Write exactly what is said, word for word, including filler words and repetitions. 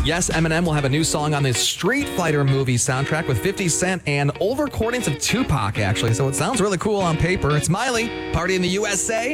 Yes, Eminem will have a new song on the Street Fighter movie soundtrack with fifty Cent and old recordings of Tupac, actually. So it sounds really cool on paper. It's Miley, Party in the U S A.